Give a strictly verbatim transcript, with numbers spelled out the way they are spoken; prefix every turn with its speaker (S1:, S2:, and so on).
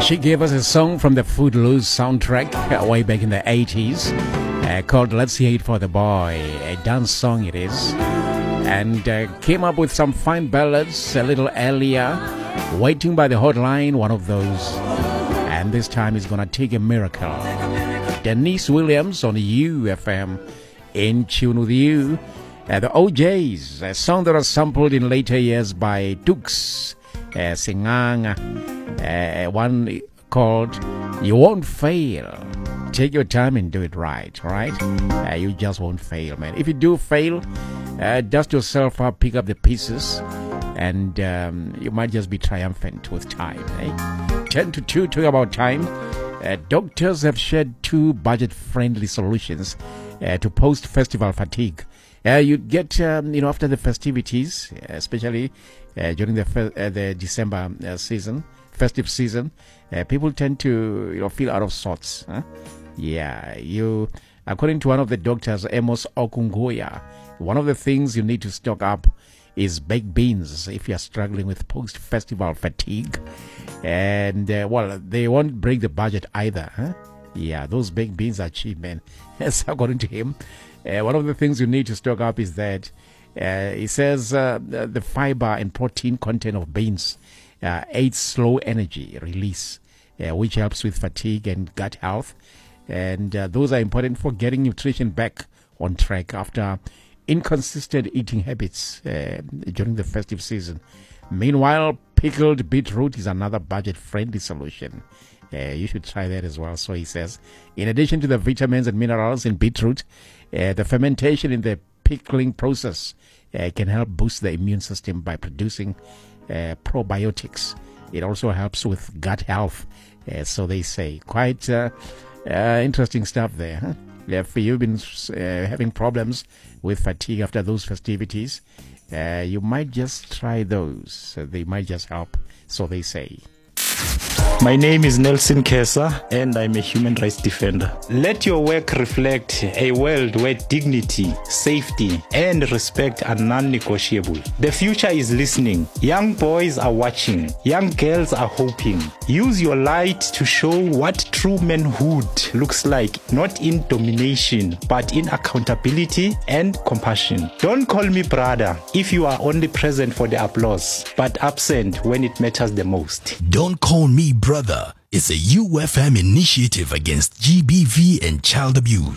S1: She gave us a song from the Footloose soundtrack uh, way back in the eighties uh, called Let's Hear It for the Boy. A dance song it is. And uh, came up with some fine ballads a little earlier. Waiting by the Hotline, one of those. And this time it's going to take a miracle. Denise Williams on U F M. In Tune With You. Uh, the O Js, a song that was sampled in later years by Dukes uh, Singanga. Uh, one called You Won't Fail. Take your time and do it right, right? Uh, you just won't fail, man. If you do fail, uh, dust yourself up, pick up the pieces, and um, you might just be triumphant with time. Eh? ten to two, talking about time. Uh, doctors have shared two budget-friendly solutions uh, to post-festival fatigue. Uh, you get, um, you know, after the festivities, especially uh, during the fe- uh, the December uh, season, festive season, uh, people tend to, you know, feel out of sorts. Huh? Yeah, you. According to one of the doctors, Amos Okungoya, one of the things you need to stock up is baked beans if you are struggling with post-festival fatigue. And, uh, well, they won't break the budget either. Huh? Yeah, those baked beans are cheap, man. Yes, according to him. Uh, one of the things you need to stock up is that uh, he says uh, the fiber and protein content of beans uh, aids slow energy release, uh, which helps with fatigue and gut health. And uh, those are important for getting nutrition back on track after inconsistent eating habits uh, during the festive season. Meanwhile, pickled beetroot is another budget-friendly solution. Uh, you should try that as well. So he says, in addition to the vitamins and minerals in beetroot, uh, the fermentation in the pickling process uh, can help boost the immune system by producing uh, probiotics. It also helps with gut health, uh, so they say. Quite uh, uh, interesting stuff there. Huh? If you've been uh, having problems with fatigue after those festivities, uh, you might just try those. Uh, they might just help, so they say.
S2: My name is Nelson Kesa and I'm a human rights defender. Let your work reflect a world where dignity, safety, and respect are non-negotiable. The future is listening. Young boys are watching. Young girls are hoping. Use your light to show what true manhood looks like, not in domination, but in accountability and compassion. Don't call me brother if you are only present for the applause, but absent when it matters the most.
S3: Don't call me brother. It's a U F M initiative against G B V and child abuse.